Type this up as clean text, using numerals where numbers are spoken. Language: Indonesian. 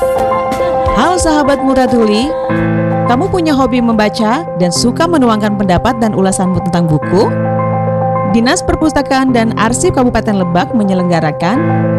Halo sahabat Multatuli, kamu punya hobi membaca dan suka menuangkan pendapat dan ulasanmu tentang buku? Dinas Perpustakaan dan Arsip Kabupaten Lebak menyelenggarakan